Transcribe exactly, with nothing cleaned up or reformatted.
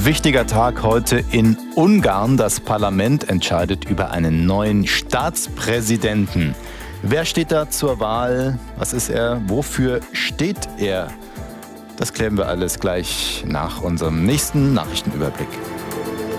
Wichtiger Tag heute in Ungarn. Das Parlament entscheidet über einen neuen Staatspräsidenten. Wer steht da zur Wahl? Was ist er? Wofür steht er? Das klären wir alles gleich nach unserem nächsten Nachrichtenüberblick.